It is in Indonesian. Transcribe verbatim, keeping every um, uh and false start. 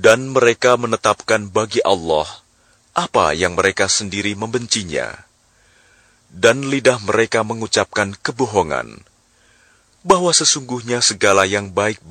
Dan mereka menetapkan bagi Allah apa yang mereka sendiri membencinya. Dan lidah mereka mengucapkan kebohongan, bahwa sesungguhnya segala yang baik